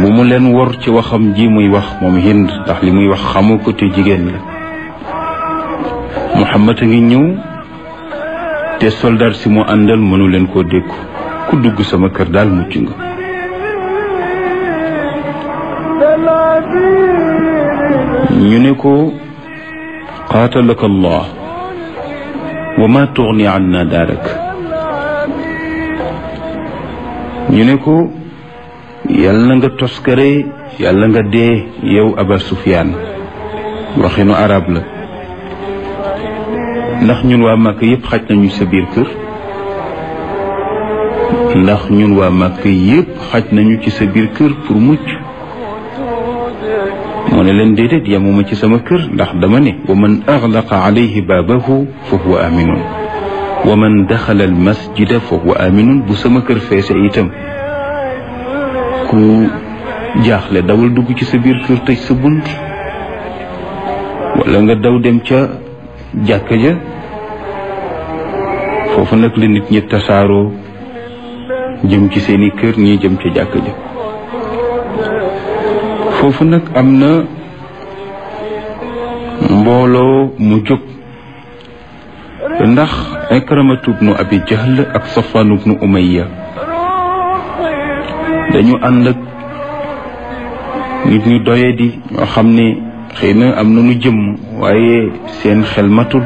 bu mu leen wor ci waxam ji muy wax moom Hind ndax li muy wax xamu ko te jigéen la. Muhammad a ngi ñëw te soldat si mu àndal mënu leen koo dékku, ku dugg sama kër daal mucc nga. ñu ne ko qaatalaka Allah wa ma tughni anna daarak. ñu ne ko yàlla na nga toskare, yàlla nga dee yow Aba Sufyaan. waxinu arab la, ndax ñun waa Màkka yëpp xaj nañu sa biir kër. ndax ñun waa Màkka yëpp xaj nañu ci sa biir kër pour mucc. mu ne leen déedéet, yamuma ci sama kër, ndax dama ne wa man aghlaqa alayhi baabahu fa huwa aminun wa man daxala al masjida fa huwa aminun. bu sama kër feese itam ku jaaxle dawal dugg ci sa biir kër tëj sa bunt, wala nga daw dem ca jàkka ja. foofu nag la nit ñi tasaaroo jëm ci seeni kër, ñii jëm ca jàkka ja. foofu nag am na mbooloo mu jóg, ndax Ikramatu bnu Abi Jahl ak Safwaan bnu Umayya dañu ànd ak nit ñu doyadi ñoo xam ne xëy na am na nu jëmm waaye seen xel matul.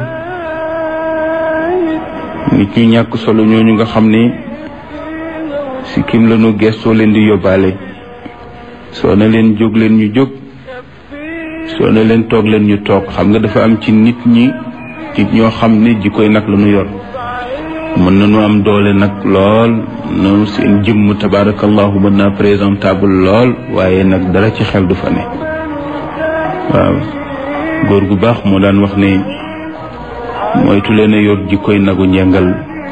nit ñu ñàkk solo ñooñu nga xam ne si kim la nu gestoo leen di yóbbaale. soo na leen jóg leen ñu jóg, soo na leen toog leen ñu toog. xam nga dafa am ci nit ñi nit ñoo xam ne jikkoy nag la ñu yor. mën nañu am doole nag lool, noonu seen jëmm tabaarakallahu mën naa présentable lool, waaye nag dara ci xel du fa ne. waaw, góor gu baax moo daan wax ne moytu leen a yor jikkoy nagu njëngal.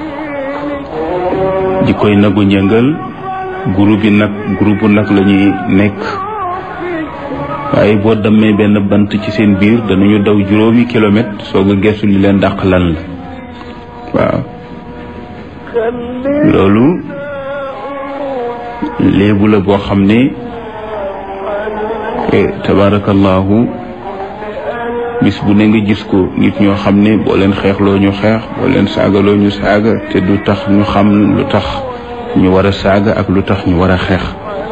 jikkoy nagu njëngal groupe bu nag la ñuy nekk, waaye boo demee benn bant ci seen biir danañu daw juróomi kilomètre soog a gestu li leen dàq lan la. waaw, loolu léebu la boo xam ne tabarakallahu bis bu ne nga gis ko. nit ñoo xam ne boo leen xeexloo ñu xeex, boo leen saagaloo ñu saaga, te du tax ñu xam lu tax ñu war a saaga ak lu tax ñu war a xeex.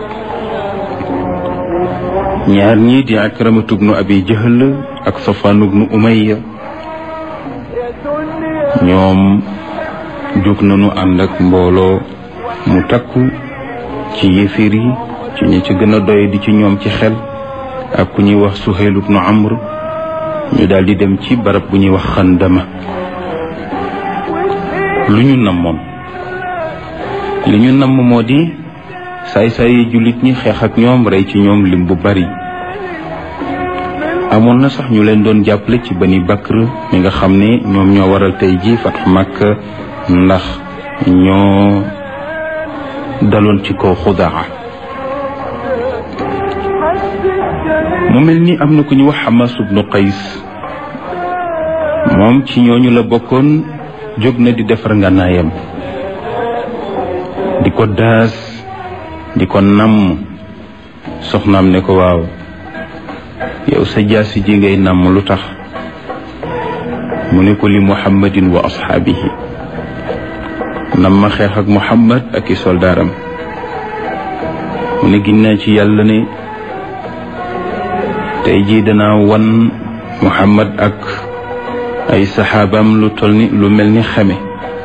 ñaar ñii di Ikramatu bnu Abi Jahl ak Safwaan bnu Umayya ñoom jóg nañu ànd ak mbooloo mu takku ci yéeféer yi, ci ñi ci gën a doy di ci ñoom ci xel, ak ku ñuy wax Suhayl bnu Amr. ñu daal di dem ci barab bu ñuy wax Xandama. lu ñu namoon li ñu namm moo di saay-saay jullit ñi xeex ak ñoom, rey ci ñoom lim bu bari. amoon na sax ñu leen doon jàppale ci Bani Bakr mi nga xam ne ñoom ñoo waral tey ji Fathu Makka, ndax ñoo daloon ci kaw Xudaa. mu mel ni am na ku ñu wax Hamas ibnu Qays, moom ci ñooñu la bokkoon. jóg na di defar ngànnaayam, di ko daas, di ko namm. soxnaam ne ko waaw, yow sa jaasi ji ngay namm lu tax? mu ne ko li Muhammadin wa ashaabihi, nam ma xeex ak Muhammad ak i soldaaram. mu ne giñ naa ci yàlla ne tey jii danaa wan Muhammad ak ay saxaabaam lu toll ni lu mel ni xame.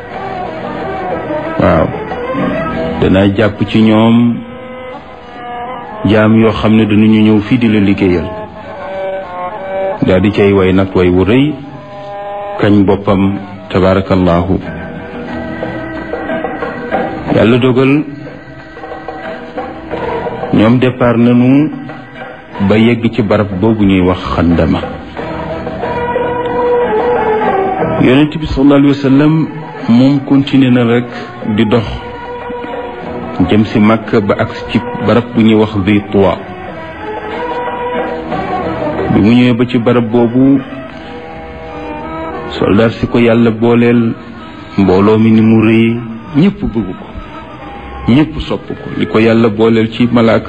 waaw, danaa jàpp ci ñoom jaam yoo xam ne danañu ñëw fii di la liggéeyal. daal di cay way nag way wu rëy, kañ boppam tabarakallahu. yàlla dogal ñoom départ nañu ba yegg ci barab boobu ñuy wax Xandama. yonent bi sallallahu alayhi wa sallam moom continué na rek di dox jëm si Makka ba ak ci barab bu ñuy wax Zi Tuwa. bi mu ñëwee ba ci barab boobu, soldat si ko yàlla booleel, mbooloo mi ni mu rëy, ñëpp bëgg ko, ñëpp sopp ko. li ko yàlla booleel ci malaaka